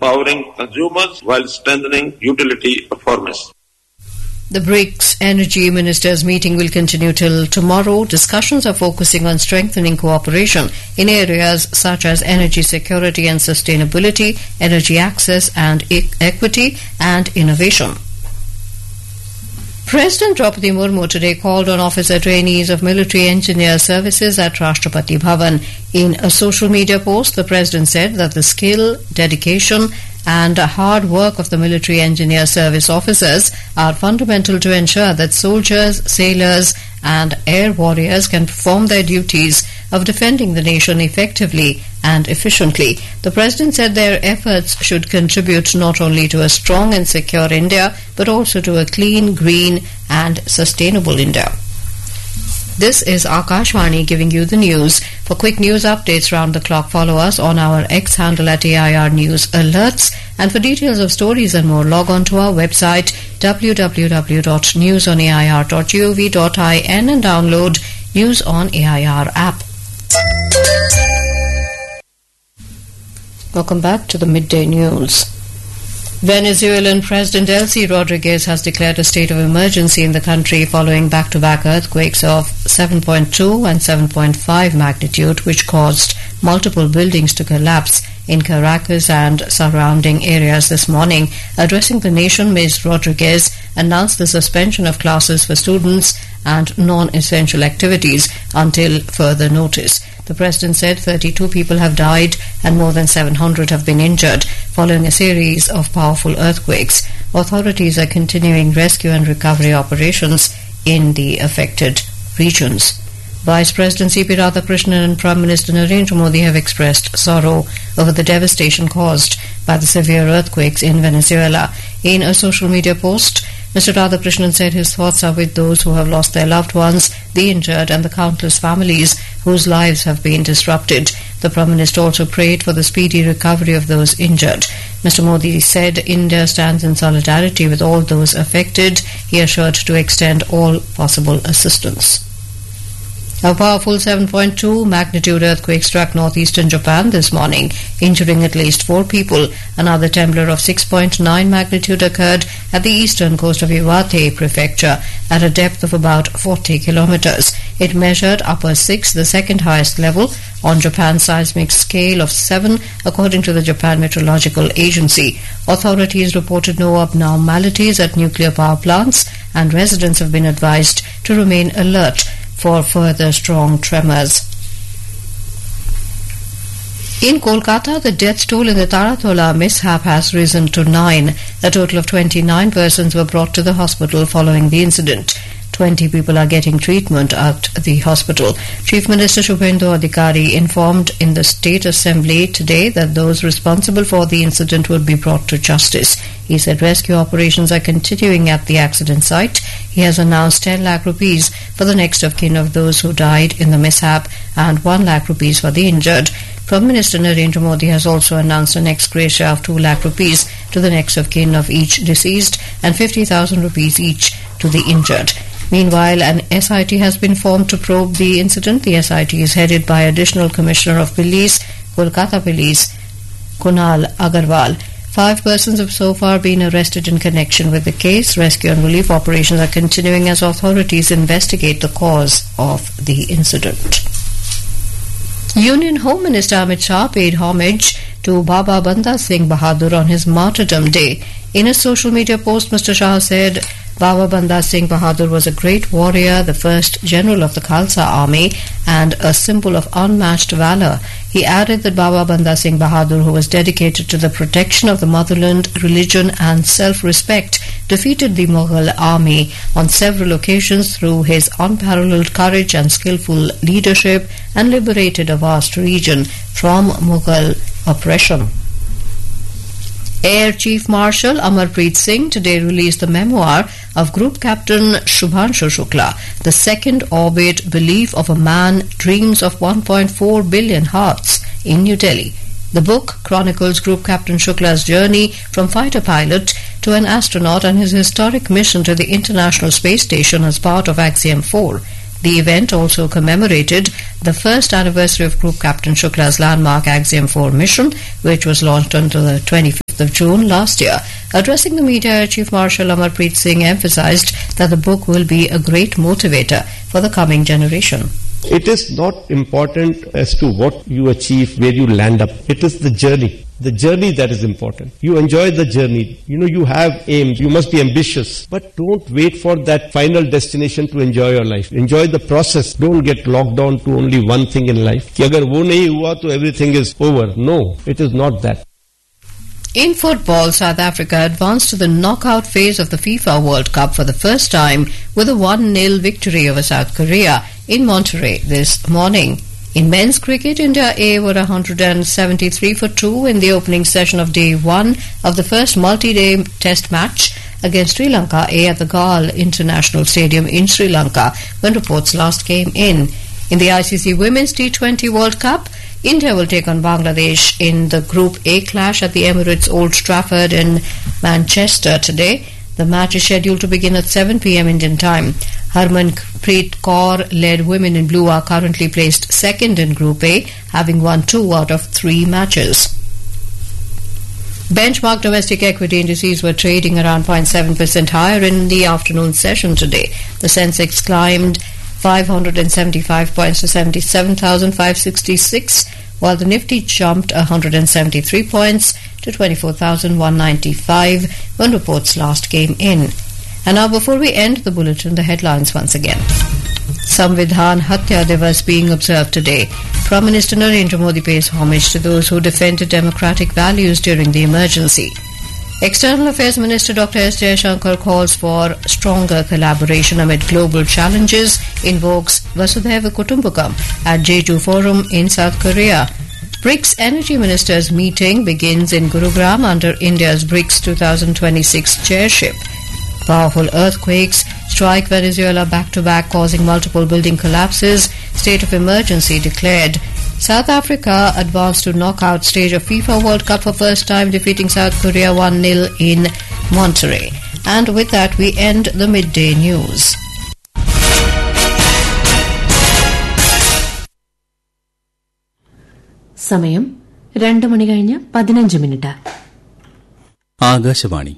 empowering consumers while strengthening utility performance. The BRICS Energy Ministers meeting will continue till tomorrow. Discussions are focusing on strengthening cooperation in areas such as energy security and sustainability, energy access and equity, and innovation. President Draupadi Murmu today called on officer trainees of military engineer services at Rashtrapati Bhavan. In a social media post, the President said that the skill, dedication and hard work of the military engineer service officers are fundamental to ensure that soldiers, sailors and air warriors can perform their duties of defending the nation effectively and efficiently. The President said their efforts should contribute not only to a strong and secure India, but also to a clean, green and sustainable India. This is Akashvani giving you the news. For quick news updates round the clock, follow us on our X handle at AIR News Alerts. And for details of stories and more, log on to our website www.newsonair.gov.in and download News on AIR app. Welcome back to the midday news. Venezuelan President Delcy Rodriguez has declared a state of emergency in the country following back-to-back earthquakes of 7.2 and 7.5 magnitude, which caused multiple buildings to collapse in Caracas and surrounding areas this morning. Addressing the nation, Ms. Rodriguez announced the suspension of classes for students and non-essential activities until further notice. The President said 32 people have died and more than 700 have been injured following a series of powerful earthquakes. Authorities are continuing rescue and recovery operations in the affected regions. Vice President C.P. Radhakrishnan and Prime Minister Narendra Modi have expressed sorrow over the devastation caused by the severe earthquakes in Venezuela. In a social media post, Mr. Radhakrishnan said his thoughts are with those who have lost their loved ones, the injured and the countless families whose lives have been disrupted. The Prime Minister also prayed for the speedy recovery of those injured. Mr. Modi said India stands in solidarity with all those affected. He assured to extend all possible assistance. A powerful 7.2 magnitude earthquake struck northeastern Japan this morning, injuring at least 4 people. Another tremor of 6.9 magnitude occurred at the eastern coast of Iwate Prefecture at a depth of about 40 kilometers. It measured upper 6, the second highest level on Japan's seismic scale of 7, according to the Japan Meteorological Agency. Authorities reported no abnormalities at nuclear power plants, and residents have been advised to remain alert for further strong tremors. In Kolkata, the death toll in the Tarathola mishap has risen to 9. A total of 29 persons were brought to the hospital following the incident. 20 people are getting treatment at the hospital. Chief Minister Shubhendu Adhikari informed in the State Assembly today that those responsible for the incident would be brought to justice. He said rescue operations are continuing at the accident site. He has announced 10 lakh rupees for the next of kin of those who died in the mishap and 1 lakh rupees for the injured. Prime Minister Narendra Modi has also announced an ex gratia of 2 lakh rupees to the next of kin of each deceased and 50,000 rupees each to the injured. Meanwhile, an SIT has been formed to probe the incident. The SIT is headed by Additional Commissioner of Police, Kolkata Police, Kunal Agarwal. 5 persons have so far been arrested in connection with the case. Rescue and relief operations are continuing as authorities investigate the cause of the incident. Union Home Minister Amit Shah paid homage to Baba Banda Singh Bahadur on his martyrdom day. In a social media post, Mr. Shah said Baba Banda Singh Bahadur was a great warrior, the first general of the Khalsa army, and a symbol of unmatched valor. He added that Baba Banda Singh Bahadur, who was dedicated to the protection of the motherland, religion and self-respect, defeated the Mughal army on several occasions through his unparalleled courage and skillful leadership and liberated a vast region from Mughal oppression. Air Chief Marshal Amarpreet Singh today released the memoir of Group Captain Shubhanshu Shukla, The Second Orbit, Belief of a Man, Dreams of 1.4 Billion Hearts, in New Delhi. The book chronicles Group Captain Shukla's journey from fighter pilot to an astronaut and his historic mission to the International Space Station as part of Axiom 4. The event also commemorated the first anniversary of Group Captain Shukla's landmark Axiom 4 mission, which was launched on the 25th of June last year. Addressing the media, Chief Marshal Amarpreet Singh emphasized that the book will be a great motivator for the coming generation. It is not important as to what you achieve, where you land up. It is the journey. The journey that is important. You enjoy the journey. You have aims. You must be ambitious. But don't wait for that final destination to enjoy your life. Enjoy the process. Don't get locked down to only one thing in life. Ki agar wo nahi hua to everything is over. No, it is not that. In football, South Africa advanced to the knockout phase of the FIFA World Cup for the first time with a 1-0 victory over South Korea in Monterrey this morning. In men's cricket, India A were 173 for 2 in the opening session of day 1 of the first multi-day test match against Sri Lanka A at the Galle International Stadium in Sri Lanka when reports last came in. In the ICC Women's T20 World Cup, India will take on Bangladesh in the Group A clash at the Emirates Old Trafford in Manchester today. The match is scheduled to begin at 7 p.m. Indian time. Harmanpreet Kaur-led Women in Blue are currently placed second in Group A, having won 2 out of 3 matches. Benchmark domestic equity indices were trading around 0.7% higher in the afternoon session today. The Sensex climbed 575 points to 77,566, while the Nifty jumped 173 points to 24,195 when reports last came in. And now, before we end the bulletin, the headlines once again. Samvidhan Hatya Divas being observed today. Prime Minister Narendra Modi pays homage to those who defended democratic values during the emergency. External Affairs Minister Dr. S. Jayashankar calls for stronger collaboration amid global challenges, invokes Vasudhaiva Kutumbakam at Jeju Forum in South Korea. BRICS Energy Ministers meeting begins in Gurugram under India's BRICS 2026 chairship. Powerful earthquakes strike Venezuela back-to-back, causing multiple building collapses. State of emergency declared. South Africa advanced to knockout stage of FIFA World Cup for first time, defeating South Korea 1-0 in Monterrey. And with that, we end the midday news. സമയം 2:15 ആകാശവാണി.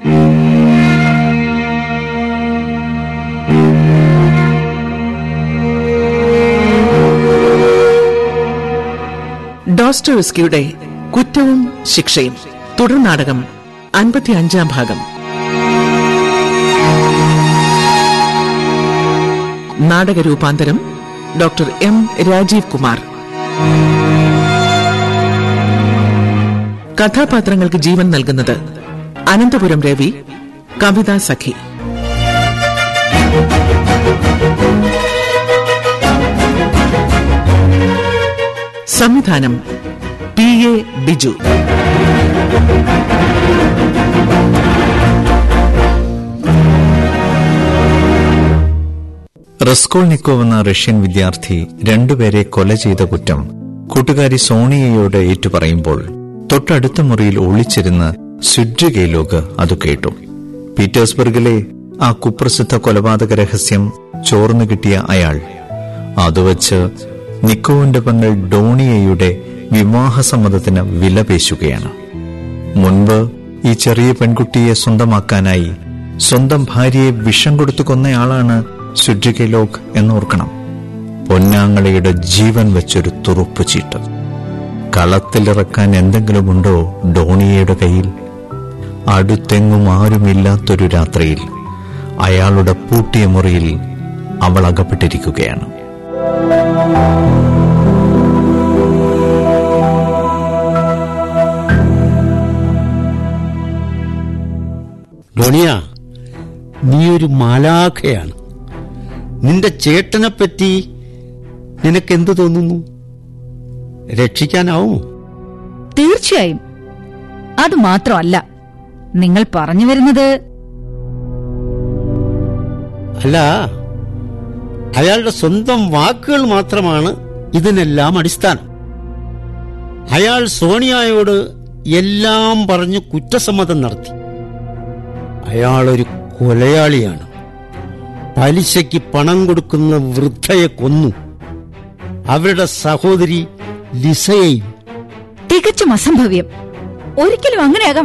ഡോസ്റ്റോവസ്കിയുടെ കുറ്റവും ശിക്ഷയും തുടർ നാടകം 55-ാം ഭാഗം. നാടകരൂപാന്തരം doctor M Rajeev Kumar. കഥാപാത്രങ്ങൾക്ക് ജീവൻ നൽകുന്നത് അനന്തപുരം രവി, കവിത സഖി. സംവിധാനം PA Biju. Raskolnikov എന്ന റഷ്യൻ വിദ്യാർത്ഥി 2 പേരെ കൊല ചെയ്ത കുറ്റം കൂട്ടുകാരി സോണിയയോട് ഏറ്റുപറയുമ്പോൾ തൊട്ടടുത്ത മുറിയിൽ ഒളിച്ചിരുന്ന് സ്വിഡ്രിഗേലോഗ് അത് കേട്ടു. പീറ്റേഴ്സ്ബർഗിലെ ആ കുപ്രസിദ്ധ കൊലപാതക രഹസ്യം ചോർന്നു കിട്ടിയ അയാൾ അതുവച്ച് നിക്കോവിന്റെ പെങ്ങൾ ഡോണിയയുടെ വിവാഹസമ്മതത്തിന് വിലപേശുകയാണ്. മുൻപ് ഈ ചെറിയ പെൺകുട്ടിയെ സ്വന്തമാക്കാനായി സ്വന്തം ഭാര്യയെ വിഷം കൊടുത്തു കൊന്നയാളാണ് സ്വിഡ്രിഗേലോഗ് എന്നോർക്കണം. പൊന്നാങ്ങളയുടെ ജീവൻ വെച്ചൊരു തുറുപ്പ് ചീട്ട്. കളത്തിലിറക്കാൻ എന്തെങ്കിലുമുണ്ടോ ഡോണിയയുടെ കയ്യിൽ? അടുത്തെങ്ങും ആരുമില്ലാത്തൊരു രാത്രിയിൽ അയാളുടെ പൂട്ടിയ മുറിയിൽ അവൾ അകപ്പെട്ടിരിക്കുകയാണ്. ഡോണിയ, നീയൊരു മാലാഖയാണ്. നിന്റെ ചേട്ടനെപ്പറ്റി നിനക്കെന്തു തോന്നുന്നു? രക്ഷിക്കാനാവുമോ? തീർച്ചയായും. അതുമാത്രമല്ല, നിങ്ങൾ പറഞ്ഞു വരുന്നത്. അല്ല, അയാളുടെ സ്വന്തം വാക്കുകൾ മാത്രമാണ് ഇതിനെല്ലാം അടിസ്ഥാനം. അയാൾ സോണിയയോട് എല്ലാം പറഞ്ഞു കുറ്റസമ്മതം നടത്തി. അയാളൊരു കൊലയാളിയാണ്. പലിശയ്ക്ക് പണം കൊടുക്കുന്ന വൃദ്ധയെ കൊന്നു. അവരുടെ സഹോദരി ലിസയെയും. തികച്ചും അസംഭവ്യം. ഒരിക്കലും അങ്ങനെയാകാൻ